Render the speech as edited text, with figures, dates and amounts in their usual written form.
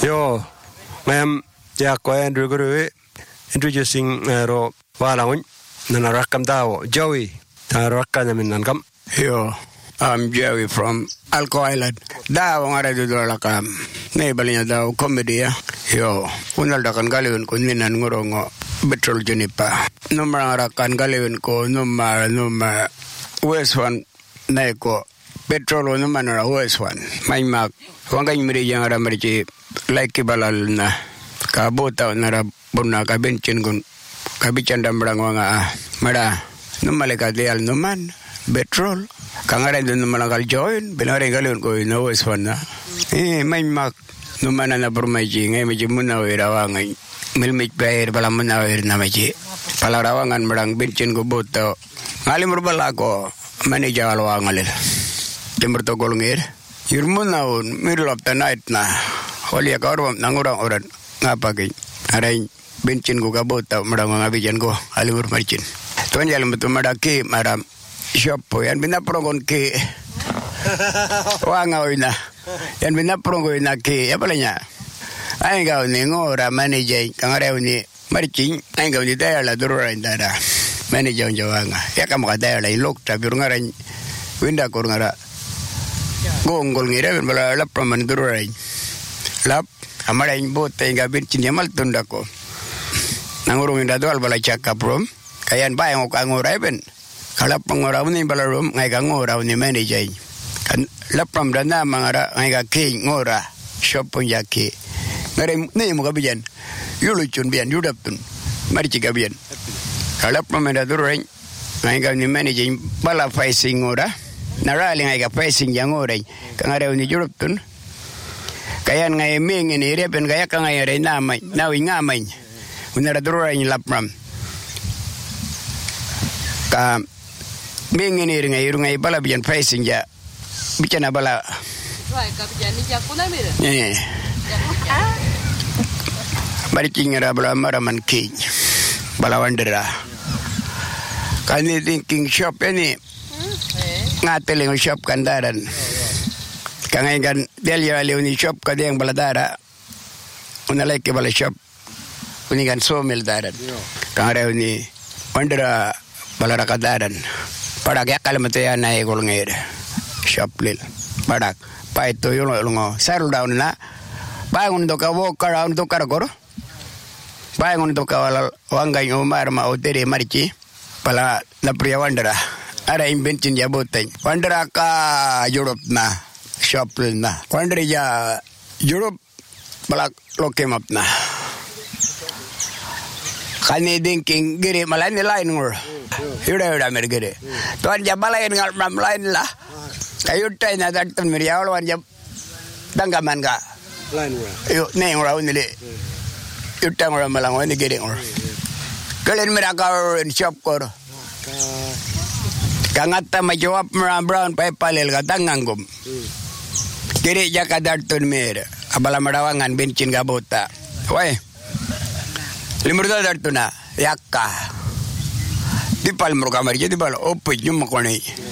Yo, ma'am, ko Andrew Guru introducing ro walangun na rakam daw Joey ta rakka namin nankam. Yo, I'm Joey from Alco Island. Daw nga radio do lakam. Naibalinya daw comedy ya. Yo, unal dakan galewin ko ninan ngorongo betrol junipa. Numar rakan galewin ko numar West one naiko petrol numar West one. May mak wangay miri yang ara mari like balal na kabota na bunna kabencin gun kabican dambrang wanga mara numaleka dial numan petrol kangare dun numalakal join binare galun ko no West one na may mak numana na burmaji ngay medyo muna wirawangan milmit player pala muna wir na medyo palarawangan marang bencin ko buto ngalimur bala ko manager alwangalil timber to golngir yurmuna un middle of the night na holi ka orwam nangurang oran ngapagi aray bencin ko kabuto marang ngabijan ko alimur marcin tuan jalan betul madaki maram shop po yan binaprong ki wangaw na yan binaprong ko na ki ya pala niya ay gaw ni ngora manager kangarew ni marcin ay gaw ni dayala durura indara manager jawanga ya kamu kadayala ilok tapi ngaran winda ko ngara gongol ngira bala lap man durura lap amara imbo tenga bencin yamal tunda ko nangurung inda dol bala chaka prom kayan bayang ko ngora ben kalap pengoraw ni balarum ngai ka ngoraw ni manager kan lapram dana mangara ngai ka ki ngora shop pun yaki ngare ni mo kabijan yuluchun bian yudaptun mari ci kabijan kalap pamenda dureng ngai ka ni manager bala facing ngora narali ngai ka facing yang ngora kangare ni yudaptun kayan ngai ming ni repen kaya ka ngai re namai nawi ngamai unara dureng lapram ka mingini ngai bala bian facing ja bicara bala right ka bian ni ja kuna mira bari kingira bala maraman ki bala wandera kani thinking shop ini ngateling shop kandaran kangai kan delia leoni shop kadeng bala dara unalai ke bala shop unikan somel daran kangare uni wandera bala rakadaran padak ya kalimat ya naik golongir shoplil padak pa itu yo longo settle down na bangun to ka walk around to karagor bangun to ka wangai umar ma odere marci pala la priya wandera ara inventin ya botay wandera ka Europe na shoplil na wandera ya Europe pala lokem up na kani thinking giri malani line ngor Yuda mergere. Tuan jabala yang ngal ram lain lah. Kayu tay na datun meriawal wan jab tanggaman ka. Line ora. Yo ne ora unile. Yuta ora malang wan gere ora. Kalen meraka in shop kor. Kangata majawab brown pa palel ka tangangum. Kiri jaka datun mer. Abala marawangan bencin gabota. Wai. Limurda datuna yakka. Di pal mereka mari jadi pal opo nyum makoni